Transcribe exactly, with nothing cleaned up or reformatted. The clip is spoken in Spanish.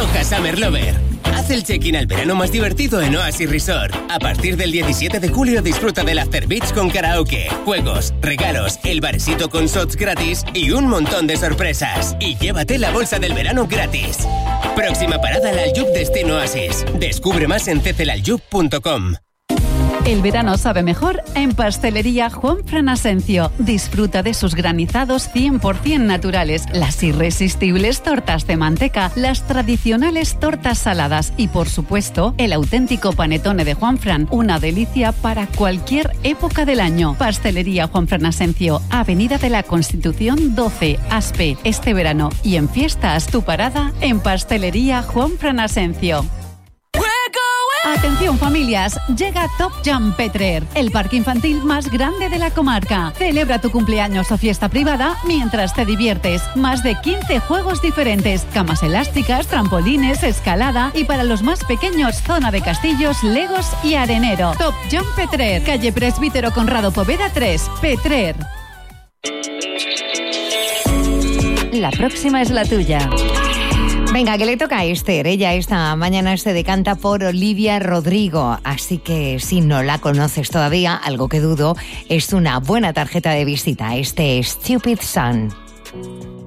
Loja Summer Lover. Haz el check-in al verano más divertido en Oasis Resort. A partir del diecisiete de julio disfruta del After Beach con karaoke, juegos, regalos, el barecito con shots gratis y un montón de sorpresas. Y llévate la bolsa del verano gratis. Próxima parada al Aljub Destino Oasis. Descubre más en cecelaljub punto com. El verano sabe mejor en Pastelería Juanfran Asencio. Disfruta de sus granizados cien por ciento naturales, las irresistibles tortas de manteca, las tradicionales tortas saladas y, por supuesto, el auténtico panetone de Juanfran, una delicia para cualquier época del año. Pastelería Juanfran Asencio, Avenida de la Constitución doce, Aspe. Este verano y en fiestas, tu parada en Pastelería Juanfran Asencio. Atención familias, llega Top Jump Petrer, el parque infantil más grande de la comarca. Celebra tu cumpleaños o fiesta privada mientras te diviertes. Más de quince juegos diferentes, camas elásticas, trampolines, escalada y para los más pequeños zona de castillos, legos y arenero. Top Jump Petrer, calle Presbítero Conrado Poveda tres, Petrer. La próxima es la tuya. Venga, que le toca a Esther. Ella esta mañana se decanta por Olivia Rodrigo. Así que si no la conoces todavía, algo que dudo, es una buena tarjeta de visita. Este Stupid Sun.